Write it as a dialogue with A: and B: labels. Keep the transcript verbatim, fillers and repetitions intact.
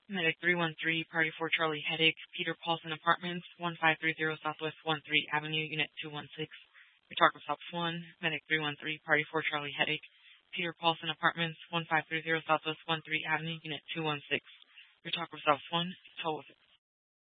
A: Medic three one three, Party four Charlie Headache, Peter Paulson Apartments, one five three zero Southwest one three Avenue, Unit two one six. Your target stops one. Medic three one three, Party four Charlie Headache, Peter Paulson Apartments, one five three zero Southwest one three Avenue, Unit two one six. Your target stops one. Toll with it.